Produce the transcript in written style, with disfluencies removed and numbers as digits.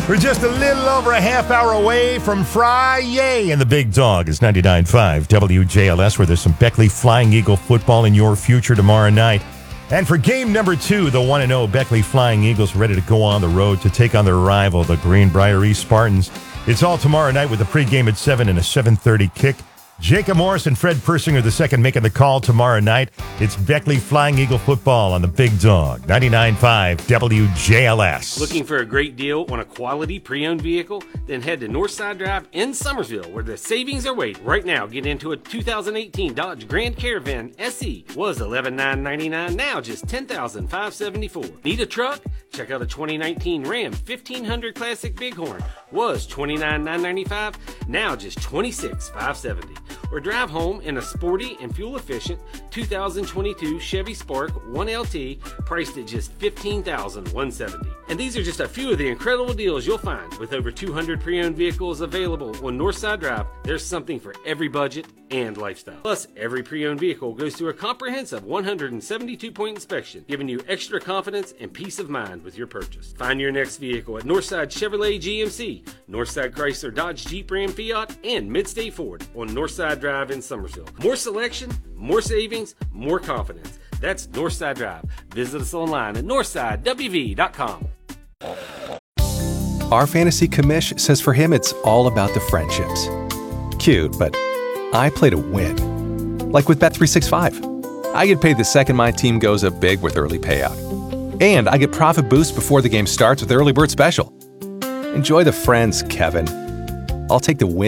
We're just a little over a half hour away from Friday, and the big dog is 99.5 WJLS, where there's some Beckley Flying Eagle football in your future tomorrow night. And for game number 2, the 1-0 Beckley Flying Eagles ready to go on the road to take on their rival, the Greenbrier East Spartans. It's all tomorrow night with the pregame at 7 and a 7:30 kick. Jacob Morris and Fred Persinger II making the call tomorrow night. It's Beckley Flying Eagle football on the Big Dog, 99.5 WJLS. Looking for a great deal on a quality pre-owned vehicle? Then head to Northside Drive in Summersville, where the savings are waiting. Right now, get into a 2018 Dodge Grand Caravan SE. Was $11,999, now just $10,574. Need a truck? Check out a 2019 Ram 1500 Classic Bighorn. Was $29,995, now just $26,570. Or drive home in a sporty and fuel-efficient 2022 Chevy Spark 1LT, priced at just $15,170. And these are just a few of the incredible deals you'll find. With over 200 pre-owned vehicles available on Northside Drive, there's something for every budget and lifestyle. Plus, every pre-owned vehicle goes through a comprehensive 172-point inspection, giving you extra confidence and peace of mind with your purchase. Find your next vehicle at Northside Chevrolet GMC, Northside Chrysler Dodge Jeep Ram Fiat, and Midstate Ford on Northside Drive in Summersville. More selection, more savings, more confidence. That's Northside Drive. Visit us online at northsidewv.com. Our fantasy commish says for him it's all about the friendships. Cute, but I play to win. Like with Bet365. I get paid the second my team goes up big with early payout. And I get profit boost before the game starts with Early Bird Special. Enjoy the friends, Kevin. I'll take the win.